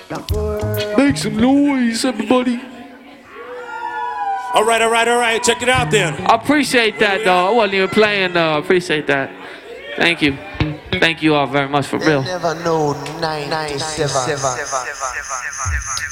Make some noise, everybody. All right. Check it out then. I appreciate that, though. I wasn't even playing, though. I appreciate that. Thank you. Thank you all very much, for real. Never know 997.